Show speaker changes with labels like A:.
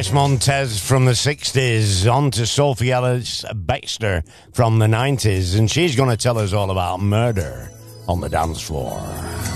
A: Tess Montez from the 60s, on to Sophie Ellis Bextor from the 90s, and she's going to tell us all about murder on the dance floor.